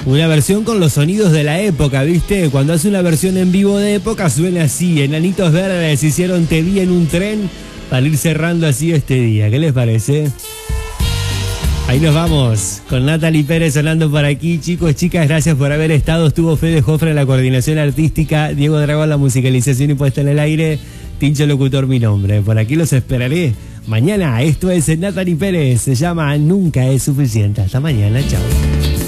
Una versión con los sonidos de la época, ¿viste? Cuando hace una versión en vivo de época suena así. Enanitos Verdes hicieron Te vi en un tren para ir cerrando así este día. ¿Qué les parece? Ahí nos vamos con Natalie Pérez sonando por aquí. Chicos, chicas, gracias por haber estado. Estuvo Fede Jofre en la coordinación artística, Diego Dragón la musicalización y puesta en el aire, Tincho Locutor mi nombre. Por aquí los esperaré mañana. Esto es Natalie Pérez, se llama Nunca es suficiente. Hasta mañana, chao.